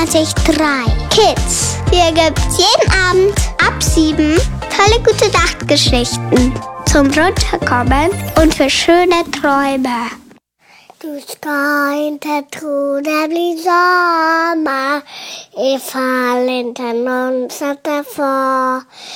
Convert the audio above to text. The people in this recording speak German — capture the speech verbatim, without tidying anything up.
vierundzwanzig Komma drei Kids. Hier gibt's jeden Abend ab sieben tolle gute Nachtgeschichten zum Runterkommen und für schöne Träume. Du skyinte trude blir sommar ifall inte någon sätter för